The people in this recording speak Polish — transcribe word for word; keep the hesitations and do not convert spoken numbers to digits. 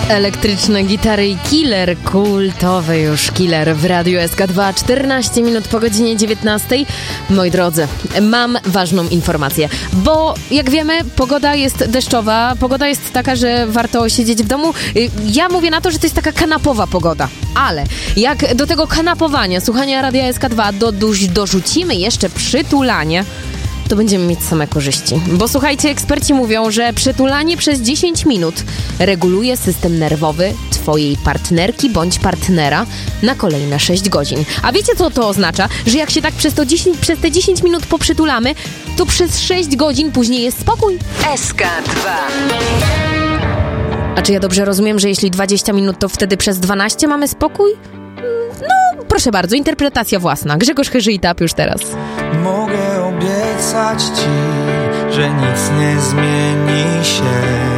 Elektryczne gitary i Killer, kultowy już Killer w Radiu S K dwa, czternaście minut po godzinie dziewiętnastej. Moi drodzy, mam ważną informację, bo jak wiemy, pogoda jest deszczowa, pogoda jest taka, że warto siedzieć w domu. Ja mówię na to, że to jest taka kanapowa pogoda, ale jak do tego kanapowania, słuchania Radia S K dwa do, do, dorzucimy jeszcze przytulanie, to będziemy mieć same korzyści. Bo słuchajcie, eksperci mówią, że przytulanie przez dziesięć minut reguluje system nerwowy twojej partnerki bądź partnera na kolejne sześć godzin. A wiecie, co to oznacza? Że jak się tak przez, to dziesięć, przez te dziesięć minut poprzytulamy, to przez sześć godzin później jest spokój. S K dwa. A czy ja dobrze rozumiem, że jeśli dwadzieścia minut, to wtedy przez dwanaście mamy spokój? No, proszę bardzo, interpretacja własna. Grzegorz Chyży i Tap już teraz. Mogę obiecać ci, że nic nie zmieni się.